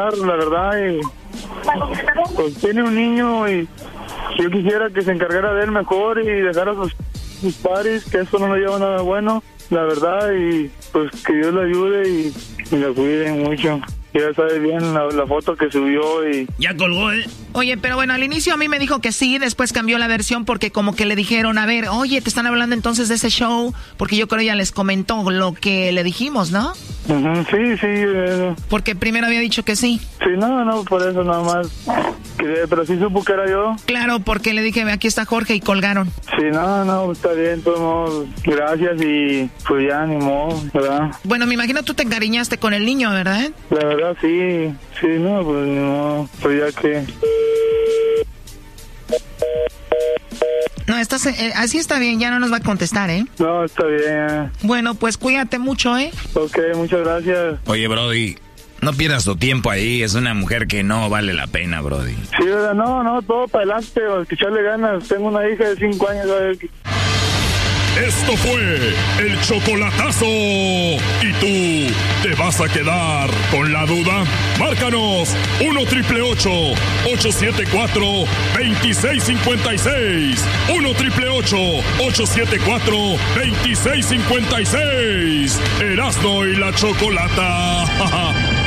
ayudar, la verdad, y pues tiene un niño y yo quisiera que se encargara de él mejor y dejara sus paris, que eso no le lleva nada bueno, la verdad, y pues que Dios le ayude y lo cuiden mucho. Ya sabe bien la foto que subió y... Ya colgó, ¿eh? Oye, pero bueno, al inicio a mí me dijo que sí, después cambió la versión porque como que le dijeron, a ver, oye, te están hablando entonces de ese show, porque yo creo ella les comentó lo que le dijimos, ¿no? Sí. Porque primero había dicho que sí. Sí, no, por eso nada más. Pero sí supo que era yo. Claro, porque le dije, aquí está Jorge y colgaron. Sí, no, está bien, todos modos, gracias y pues ya ni modo, ¿verdad? Bueno, me imagino tú te encariñaste con el niño, ¿verdad? La verdad sí, no, pues ni modo, pues ya que... No, así está bien, ya no nos va a contestar, ¿eh? No, está bien. Bueno, pues cuídate mucho, ¿eh? Ok, muchas gracias. Oye, Brody, no pierdas tu tiempo ahí, es una mujer que no vale la pena, Brody. Sí, ¿verdad? No, todo para adelante, hay que echarle ganas. Tengo una hija de 5 años, a ver qué... Esto fue el chocolatazo. ¿Y tú te vas a quedar con la duda? Márcanos 1-888-874-2656. 1-888-874-2656. Erasmo y la Chocolata.